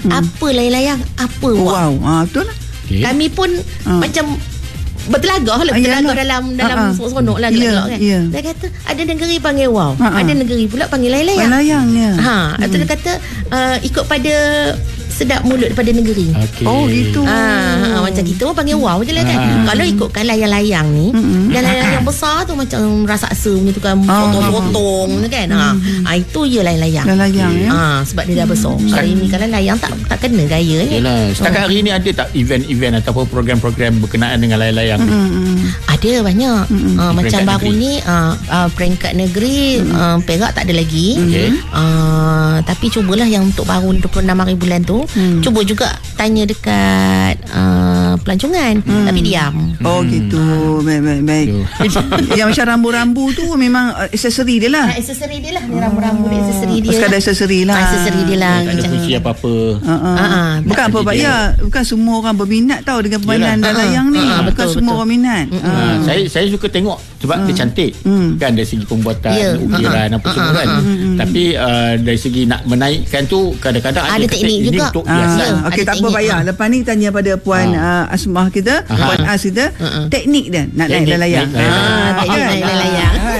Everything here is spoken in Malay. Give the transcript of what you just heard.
Apa layang-layang? Apa wow? Betul lah. Kami pun macam bertelagah lah, dalam seronok lah gelak kan. Dia kata ada negeri panggil wow, ada negeri pula panggil layang-layang. Layang-layang. Atau dia kata ikut pada sedap mulut pada negeri. Oh gitu. Macam kita pun panggil wow je lah kan. Kalau ikutkan layang-layang ni, dan layang-layang besar tu macam raksasa punya tu kan, potong-potong kan. Itu je layang-layang. Layang ya. Sebab dia dah besar. Kalau ini kalau layang tak kena gaya ni. Yalah, setakat hari ni ada tak event-event ataupun program-program berkenaan dengan layang-layang ni? Ada banyak. Macam baru ni peringkat negeri Perak tak ada lagi. Tapi cubalah yang untuk baru 26 hari bulan tu, cuba juga tanya dekat pelancongan, tapi diam. Gitu. Baik. Yang macam rambu-rambu tu memang aksesori dia lah. Aksesori dia lah. Rambu-rambu dia aksesori dia. Sekadar aksesori lah. Aksesori dia lah. Tak ada fungsi apa-apa. Bukan apa Pak Ya, bukan semua orang berminat tahu dengan permainan layang ni. Bukan semua orang minat. Saya suka tengok sebab dia cantik kan, dari segi pembuatan, ukiran apa semua kan. Tapi dari segi nak menaikkan tu kadang-kadang ada teknik ini juga untuk hiasan. Okey, tak apa Pak Ya. Lepas ni tanya pada Puan Asmah kita, Puan As kita, teknik dia nak naik layang. Teknik naik layang.